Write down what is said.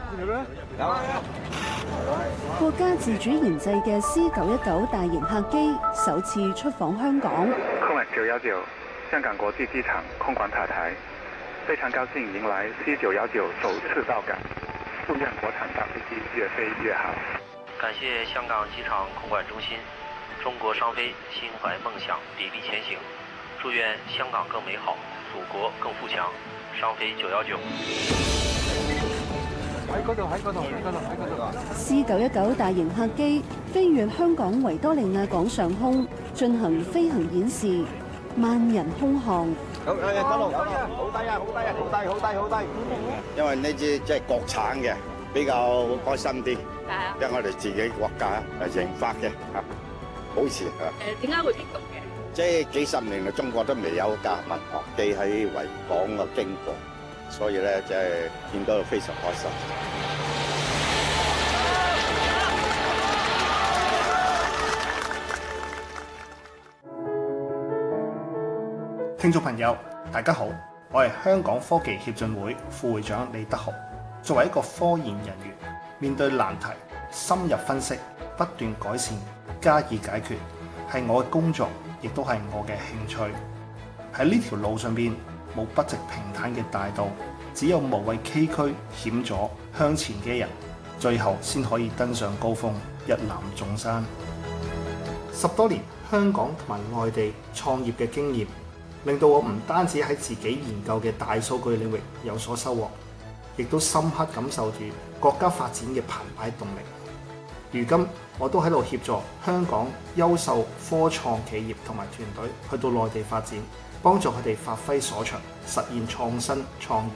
國家自主研製嘅 C919大型客機首次出訪香港。 空管919香港國際機場空管塔台，非常高興迎來 C919首次到港，祝願國產大飛機越飛越好。 感謝香港機場空管中心，中國商飛心懷夢想，砥砺前行。祝願香港更美好，祖國更富強。商飛919。 C919大型客機飛越香港維多利亞港上空，進行飛行演示，萬人空巷。 好低啊！好低啊！好低啊！好低！好低！好低！因為呢支即係國產嘅，比較開心啲。因為我哋自己國家係研發嘅嚇，好似嚇。 點解會激動嘅？ 即係幾十年嚟，中國都未有架民航機喺維港嘅經過，所以咧即係見到非常開心。 聽眾朋友，大家好，我係香港科技協進會副會長李德豪。作為一個科研人員，面對難題，深入分析，不斷改善，加以解決，係我嘅工作，亦都係我嘅興趣。喺呢條路上邊，冇不直平坦嘅大道，只有無畏崎嶇險阻向前嘅人，最後先可以登上高峰，一覽眾山。10多年香港同埋外地創業嘅經驗，令到我唔單止喺自己研究嘅大數據領域有所收穫，亦都深刻感受住國家發展嘅澎湃動力。如今我都喺度協助香港優秀科創企業同埋團隊去到內地發展，幫助佢哋發揮所長，實現創新創業。